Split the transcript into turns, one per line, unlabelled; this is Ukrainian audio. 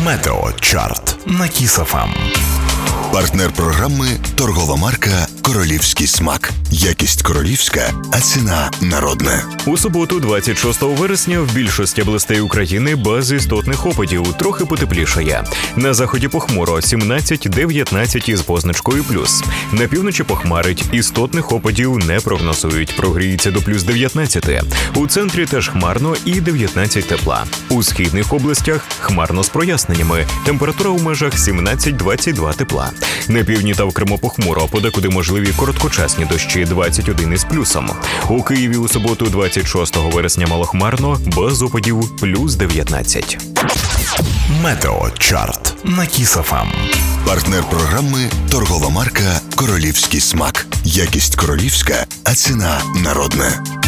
Метеочарт на Kiss FM.
Партнер програми – торгова марка «Королівський смак». Якість королівська, а ціна народна.
У суботу, 26 вересня, в більшості областей України без істотних опадів, трохи потеплішає. На заході похмуро, 17-19 із позначкою плюс. На півночі похмарить, істотних опадів не прогнозують, прогріється до плюс 19. У центрі теж хмарно і 19 тепла. У східних областях хмарно з проясненнями, температура у межах 17-22 тепла. На півдні та в Криму похмуро, подекуди можливі короткочасні дощі, 21 із плюсом. У Києві у суботу, 26 вересня, малохмарно, без опадів, плюс 19.
Метеочарт на Kiss FM.
Партнер програми – торгова марка «Королівський смак». Якість королівська, а ціна народна.